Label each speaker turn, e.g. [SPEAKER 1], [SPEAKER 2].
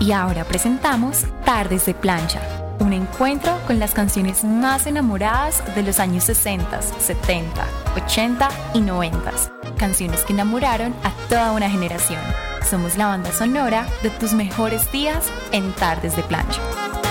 [SPEAKER 1] Y ahora presentamos Tardes de Plancha, un encuentro con las canciones más enamoradas de los años 60, 70, 80 y 90. Canciones que enamoraron a toda una generación. Somos la banda sonora de tus mejores días en Tardes de Plancha.